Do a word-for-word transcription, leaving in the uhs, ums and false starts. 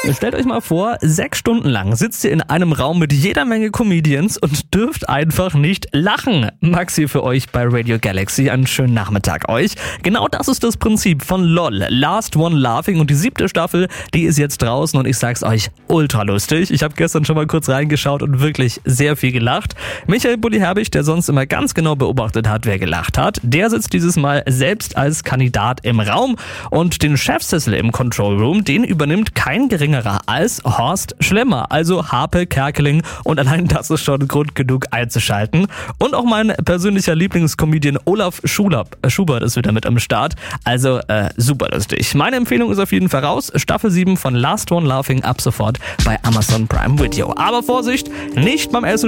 Stellt euch mal vor, sechs Stunden lang sitzt ihr in einem Raum mit jeder Menge Comedians und dürft einfach nicht lachen. Max hier für euch bei Radio Galaxy. Einen schönen Nachmittag euch. Genau das ist das Prinzip von LOL, Last One Laughing, und die siebte Staffel, die ist jetzt draußen und ich sag's euch, ultra lustig. Ich habe gestern schon mal kurz reingeschaut und wirklich sehr viel gelacht. Michael Bulli Herbig, der sonst immer ganz genau beobachtet hat, wer gelacht hat, der sitzt dieses Mal selbst als Kandidat im Raum und den Chefsessel im Control Room, den übernimmt kein geringerer als Horst Schlemmer, also Harpe Kerkeling, und allein das ist schon Grund genug einzuschalten. Und auch mein persönlicher Lieblingscomedian Olaf Schulab, äh, Schubert ist wieder mit am Start, also äh, super lustig. Meine Empfehlung ist auf jeden Fall raus, Staffel sieben von Last One Laughing ab sofort bei Amazon Prime Video. Aber Vorsicht, nicht beim Essen